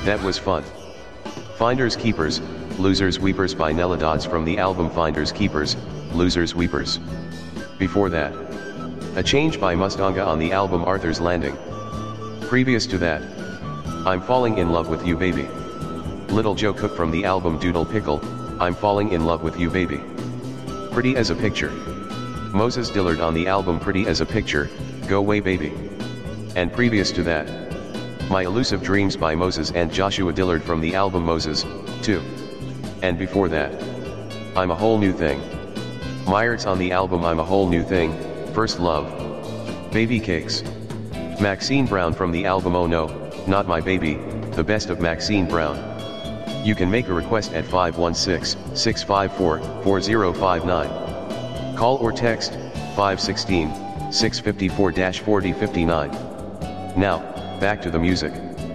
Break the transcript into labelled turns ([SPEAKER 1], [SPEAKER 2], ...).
[SPEAKER 1] That was fun. Finders Keepers, Losers Weepers by Nella Dodds from the album Finders Keepers, Losers Weepers. Before that, A Change by Mustanga on the album Arthur's Landing. Previous to that, I'm Falling in Love with You Baby. Little Joe Cook from the album Doodle Pickle, I'm Falling in Love with You Baby. Pretty as a Picture. Moses Dillard on the album Pretty as a Picture, Go Way Baby. And previous to that, My Elusive Dreams by Moses and Joshua Dillard from the album Moses, 2. And before that, I'm a Whole New Thing. Myers on the album I'm a Whole New Thing, First Love. Baby Cakes. Maxine Brown from the album Oh No, Not My Baby, the best of Maxine Brown. You can make a request at 516-654-4059. Call or text 516-654-4059. Now, back to the music.